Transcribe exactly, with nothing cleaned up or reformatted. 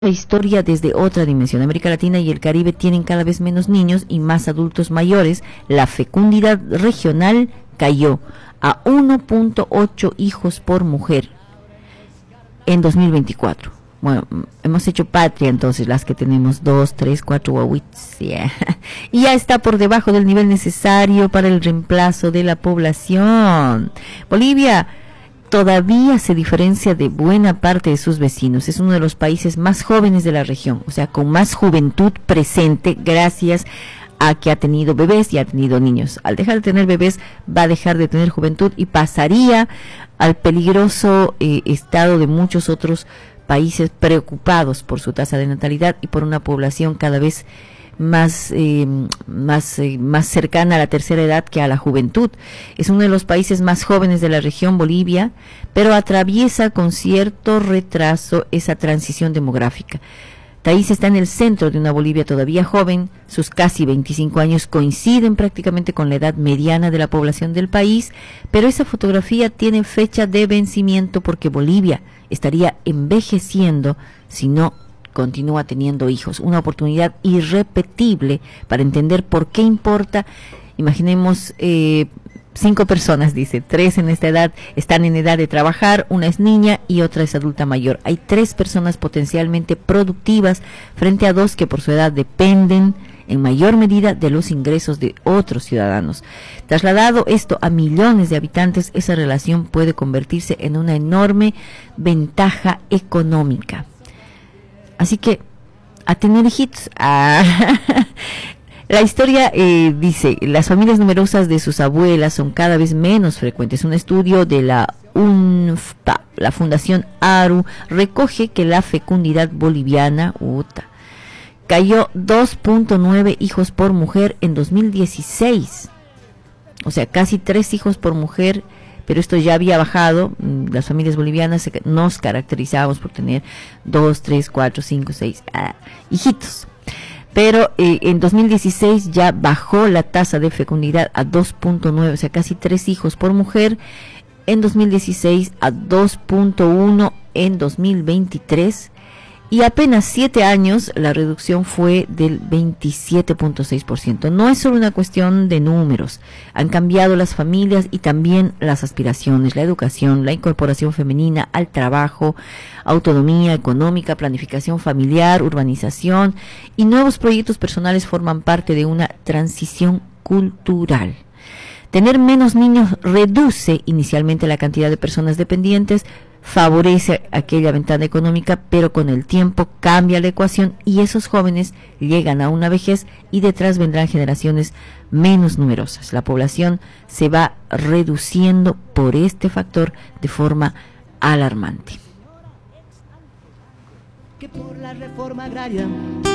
La historia desde otra dimensión. América Latina y el Caribe tienen cada vez menos niños y más adultos mayores. La fecundidad regional cayó a uno punto ocho hijos por mujer en dos mil veinticuatro. Bueno, hemos hecho patria entonces las que tenemos dos, tres, cuatro guaguitos, yeah. Y ya está por debajo del nivel necesario para el reemplazo de la población. Bolivia todavía se diferencia de buena parte de sus vecinos. Es uno de los países más jóvenes de la región, o sea, con más juventud presente gracias a que ha tenido bebés y ha tenido niños. Al dejar de tener bebés va a dejar de tener juventud y pasaría al peligroso eh, estado de muchos otros países preocupados por su tasa de natalidad y por una población cada vez más eh, más eh, más cercana a la tercera edad que a la juventud. Es uno de los países más jóvenes de la región, Bolivia, pero atraviesa con cierto retraso esa transición demográfica. Taís está en el centro de una Bolivia todavía joven. Sus casi veinticinco años coinciden prácticamente con la edad mediana de la población del país, pero esa fotografía tiene fecha de vencimiento porque Bolivia estaría envejeciendo si no continúa teniendo hijos. Una oportunidad irrepetible para entender por qué importa. Imaginemos eh, cinco personas, dice, tres en esta edad están en edad de trabajar, una es niña y otra es adulta mayor. Hay tres personas potencialmente productivas frente a dos que por su edad dependen en mayor medida de los ingresos de otros ciudadanos. Trasladado esto a millones de habitantes, esa relación puede convertirse en una enorme ventaja económica. Así que, a tener hijitos. Ah. La historia eh, dice, las familias numerosas de sus abuelas son cada vez menos frecuentes. Un estudio de la UNFPA, la Fundación ARU, recoge que la fecundidad boliviana uta, cayó dos punto nueve hijos por mujer en dos mil dieciséis. O sea, casi tres hijos por mujer, pero esto ya había bajado. Las familias bolivianas nos caracterizábamos por tener dos, tres, cuatro, cinco, seis ah, hijitos. Pero eh, en dos mil dieciséis ya bajó la tasa de fecundidad a dos punto nueve, o sea, casi tres hijos por mujer. En dos mil dieciséis a dos punto uno en dos mil veintitrés. Y apenas siete años la reducción fue del veintisiete punto seis por ciento. No es solo una cuestión de números. Han cambiado las familias y también las aspiraciones, la educación, la incorporación femenina al trabajo, autonomía económica, planificación familiar, urbanización y nuevos proyectos personales forman parte de una transición cultural. Tener menos niños reduce inicialmente la cantidad de personas dependientes, favorece aquella ventana económica, pero con el tiempo cambia la ecuación y esos jóvenes llegan a una vejez y detrás vendrán generaciones menos numerosas. La población se va reduciendo por este factor de forma alarmante. Que por la reforma agraria